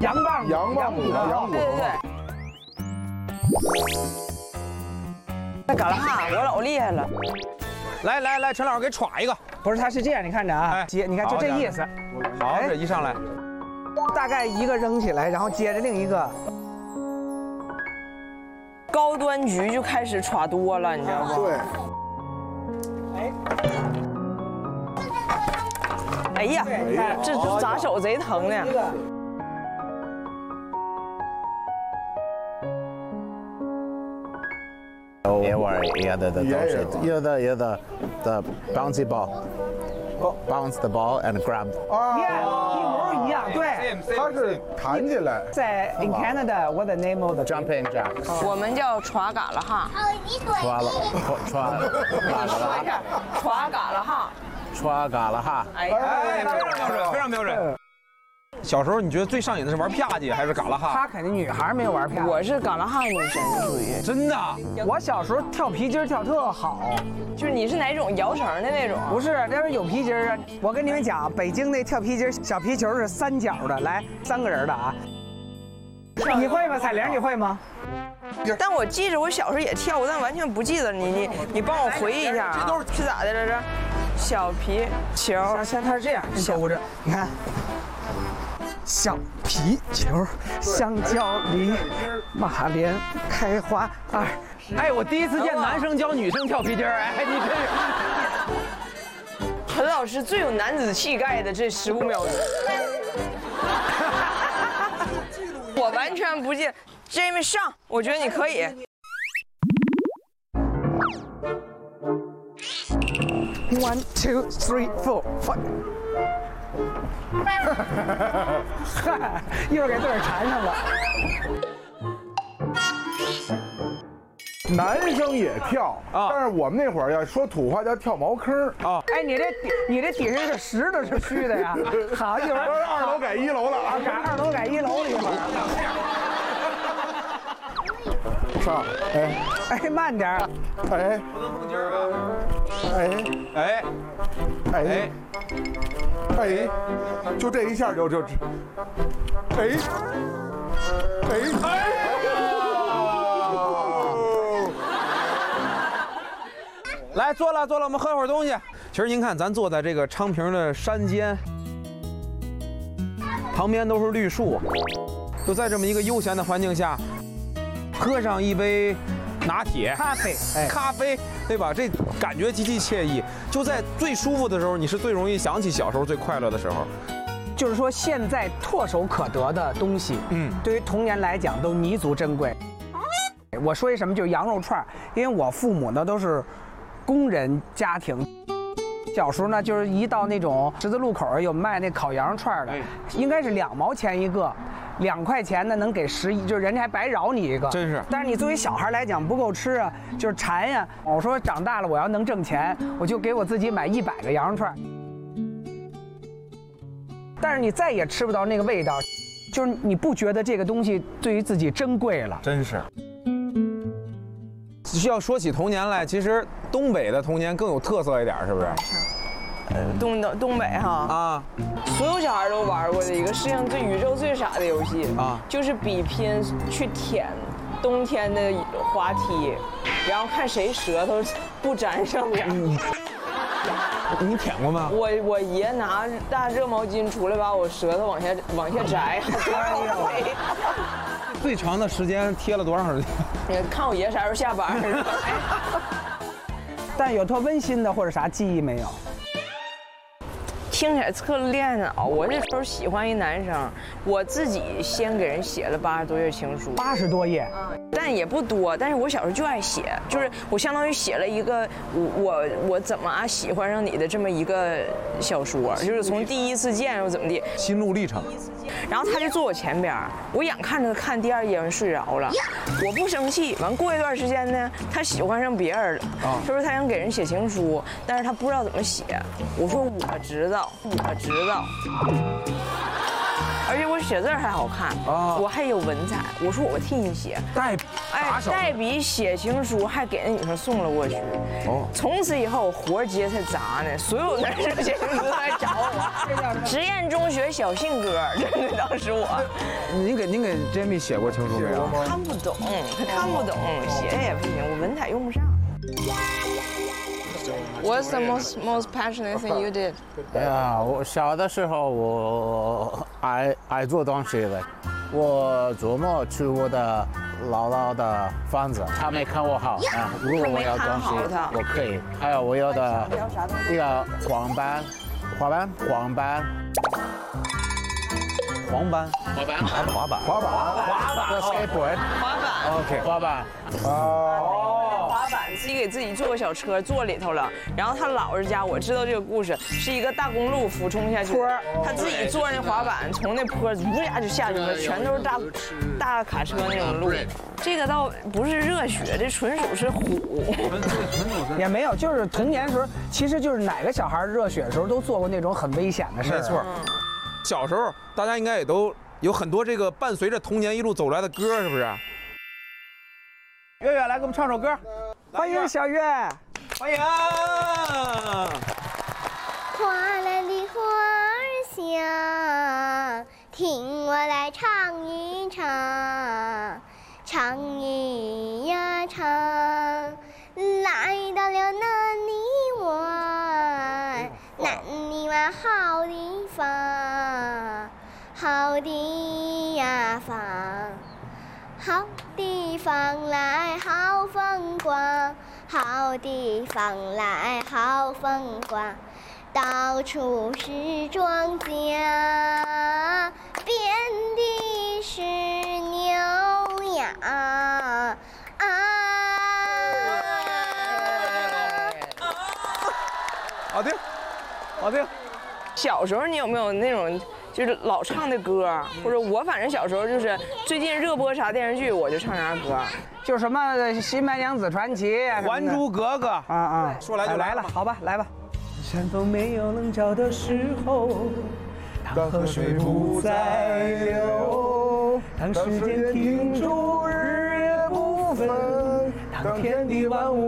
羊棒骨， 对对对。那嘎啦哈，我老厉害了。 来，陈老师给歘一个。 不是，它是这样，你看着啊，接，你看就这意思。 好，这一上来， 大概一个扔起来，然后接着另一个。 高端局就开始歘多了，你知道不？ 对。 哎呀，这砸手贼疼呢。 也玩一样的东西，有的 bouncy ball，bounce the ball and grab。 一模一样，对， 它是弹起来。 在 in Canada，what the name of the jumping jack？ 我们叫歘嘎啦哈。歘嘎啦哈。 歘嘎啦哈。 哎， 非常标准。小时候你觉得最上瘾的是玩啪叽还是嘎啦哈？ 他肯定女孩没有玩啪。 我是嘎啦哈女神，属于。 真的？ 我小时候跳皮筋跳特好。 就是你是哪种摇绳的那种？ 不是，那边有皮筋啊。我跟你们讲，北京那跳皮筋小皮球是3角的，来3个人的啊。你会吗？彩玲，你会吗？ 但我记着我小时候也跳过，但完全不记得。你帮我回忆一下啊，是咋的来着？小皮球。 现在它是这样，你勾着，你看。小皮球，香蕉梨，马莲开花2。 哎，我第一次见男生教女生跳皮筋儿，哎，你这是。陈老师最有男子气概的这15秒钟，我完全不记。Jamie 上，我觉得你可以。 1 2 3 4 5。嗨，一会儿给自个儿缠上了。 男生也跳啊，但是我们那会儿要说土话叫跳茅坑啊。 哎，你这底下是实的，是虚的呀？好，一会儿 2楼改1楼了啊， 改2楼改1楼了一会儿。 上， 哎，慢点儿， 哎，就这一下就， 来坐了，我们喝会儿东西。其实您看，咱坐在这个昌平的山间，旁边都是绿树，就在这么一个悠闲的环境下，喝上一杯拿铁、咖啡，对吧？这感觉极其惬意。就在最舒服的时候，你是最容易想起小时候最快乐的时候。 就是说，现在唾手可得的东西，对于童年来讲都弥足珍贵。我说一什么，就是羊肉串，因为我父母呢都是工人家庭。小时候呢，就是一到那种十字路口有卖那烤羊肉串的，应该是2毛钱一个，2块钱呢能给11，就是人家还白饶你一个， 真是。 但是你作为小孩来讲不够吃啊，就是馋呀。我说长大了我要能挣钱，我就给我自己买100个羊肉串。但是你再也吃不到那个味道，就是你不觉得这个东西对于自己珍贵了， 真是。需要说起童年来，其实东北的童年更有特色一点，是不是？ 东北哈啊，所有小孩都玩过的一个世界上宇宙最傻的游戏啊，就是比拼去舔冬天的滑梯，然后看谁舌头不粘上点。 你舔过吗？ 我爷拿大热毛巾出来，把我舌头往下摘。 最长的时间贴了多长时间？ 你看我爷啥时候下班？ 但有特温馨的或者啥记忆没有？ 听起来特恋脑。我那时候喜欢一男生，我自己先给人写了80多页情书 ，80多页， 但也不多。但是我小时候就爱写，就是我相当于写了一个我怎么喜欢上你的这么一个小说，就是从第一次见又怎么地， 心路历程。 然后他就坐我前边，我眼看着他看第2页完睡着了，我不生气。完过一段时间呢，他喜欢上别人了，他说他想给人写情书，但是他不知道怎么写。我说我知道。 而且我写字还好看啊，我还有文采。我说我替你写，代笔写情书，还给那女生送了过去。哦，从此以后我活接才杂呢，所有男生写情书都来找我。实验中学小信鸽，真的当时我。 您给 Jamie 写过情书没有？ 看不懂，他看不懂，写也不行，我文采用不上。What's the most passionate thing you did? 哎呀，我小的时候我爱做东西的。我周末去我的姥姥的房子，他没看我好啊。如果我要东西，我可以。还有我有的一个黄斑。skateboard。OK， 滑板。 滑板自己给自己做个小车，坐里头了。然后他姥姥家，我知道这个故事，是一个大公路俯冲下去，他自己坐那滑板从那坡呜呀就下去了，全都是大卡车那种路。这个倒不是热血，这纯属是虎。 也没有，就是童年时候，其实就是哪个小孩热血的时候都做过那种很危险的事儿。 没错，小时候大家应该也都有很多这个伴随着童年一路走来的歌，是不是？月月来给我们唱首歌， 欢迎小月， 欢迎。 花篮的花儿香，听我来唱一唱，唱一呀唱，来到了南泥湾，南泥湾好地方，好地方。好地方来好风光，好地方来好风光，到处是庄稼，遍地是牛羊。 好听，好听。 小时候你有没有那种？就是老唱的歌，或者我反正小时候就是最近热播啥电视剧我就唱啥歌， 就什么《新白娘子传奇》《 还珠格格》说来就来了，好吧，来吧。山峰没有棱角的时候，当河水不再流，当时间停住，日月不分，当天地万物